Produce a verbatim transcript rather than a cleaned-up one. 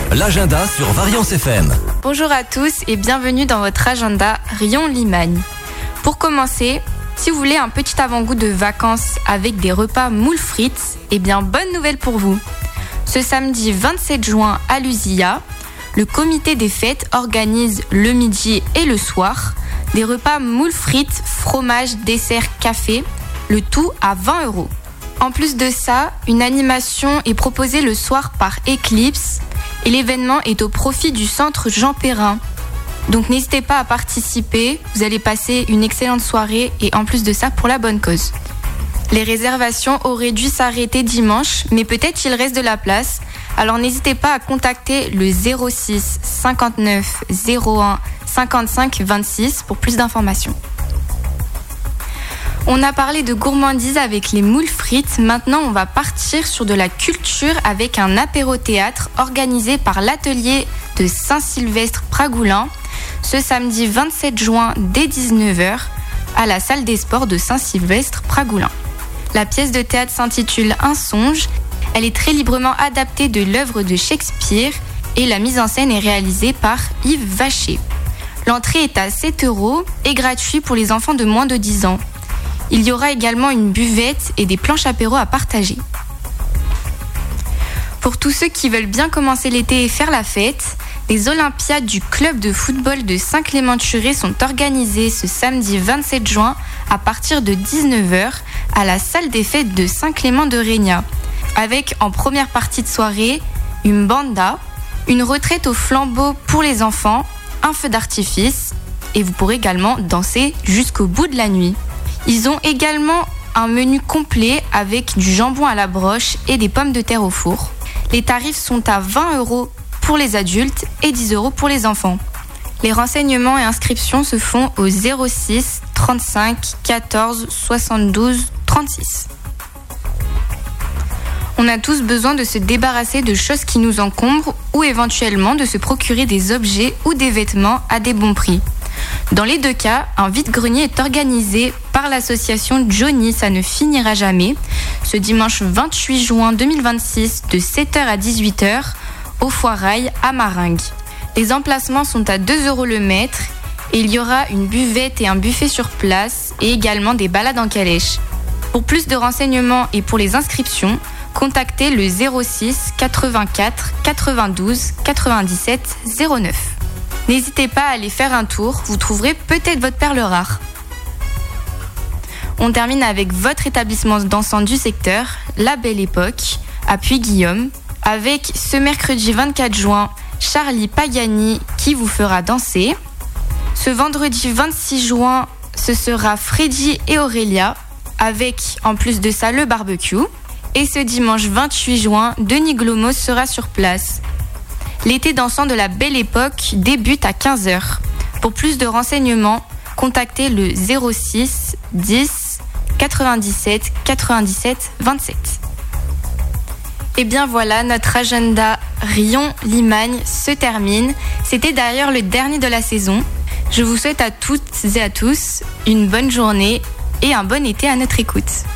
l'agenda sur Variance F M. Bonjour à tous et bienvenue dans votre agenda Rion-Limagne. Pour commencer, si vous voulez un petit avant-goût de vacances avec des repas moules frites, eh bien bonne nouvelle pour vous. Ce samedi vingt-sept juin à l'Uzia, le comité des fêtes organise le midi et le soir des repas moules frites, fromage, dessert, café, le tout à vingt euros. En plus de ça, une animation est proposée le soir par Eclipse et l'événement est au profit du centre Jean Perrin. Donc n'hésitez pas à participer, vous allez passer une excellente soirée et en plus de ça pour la bonne cause. Les réservations auraient dû s'arrêter dimanche, mais peut-être il reste de la place. Alors n'hésitez pas à contacter le zéro six cinquante-neuf zéro un cinquante-cinq vingt-six pour plus d'informations. On a parlé de gourmandise avec les moules frites, maintenant on va partir sur de la culture avec un apéro-théâtre organisé par l'atelier de Saint-Sylvestre-Pragoulin ce samedi vingt-sept juin dès dix-neuf heures à la salle des sports de Saint-Sylvestre-Pragoulin. La pièce de théâtre s'intitule Un songe. Elle est très librement adaptée de l'œuvre de Shakespeare et la mise en scène est réalisée par Yves Vacher. L'entrée est à sept euros et gratuit pour les enfants de moins de dix ans. Il y aura également une buvette et des planches apéro à partager. Pour tous ceux qui veulent bien commencer l'été et faire la fête, les Olympiades du club de football de Saint-Clément-de-Churé sont organisées ce samedi vingt-sept juin à partir de dix-neuf heures à la salle des fêtes de Saint-Clément-de-Régnat, avec en première partie de soirée une banda, une retraite au flambeau pour les enfants, un feu d'artifice et vous pourrez également danser jusqu'au bout de la nuit. Ils ont également un menu complet avec du jambon à la broche et des pommes de terre au four. Les tarifs sont à vingt euros pour les adultes et dix euros pour les enfants. Les renseignements et inscriptions se font au zéro six trente-cinq quatorze soixante-douze trente-six. On a tous besoin de se débarrasser de choses qui nous encombrent ou éventuellement de se procurer des objets ou des vêtements à des bons prix. Dans les deux cas, un vide-grenier est organisé par l'association Johnny, ça ne finira jamais, ce dimanche vingt-huit juin deux mille vingt-six de sept heures à dix-huit heures au Foirail à Maringues. Les emplacements sont à deux euros le mètre et il y aura une buvette et un buffet sur place et également des balades en calèche. Pour plus de renseignements et pour les inscriptions, contactez le zéro six quatre-vingt-quatre quatre-vingt-douze quatre-vingt-dix-sept zéro neuf. N'hésitez pas à aller faire un tour, vous trouverez peut-être votre perle rare. On termine avec votre établissement dansant du secteur, La Belle Époque, à Puy-Guillaume, avec ce mercredi vingt-quatre juin, Charlie Pagani qui vous fera danser. Ce vendredi vingt-six juin, ce sera Freddy et Aurélia, avec en plus de ça le barbecue. Et ce dimanche vingt-huit juin, Denis Glomos sera sur place. L'été dansant de La Belle Époque débute à quinze heures. Pour plus de renseignements, contactez le zéro six dix quatre-vingt-dix-sept quatre-vingt-dix-sept vingt-sept. Et bien voilà, notre agenda Rion-Limagne se termine. C'était d'ailleurs le dernier de la saison. Je vous souhaite à toutes et à tous une bonne journée et un bon été à notre écoute.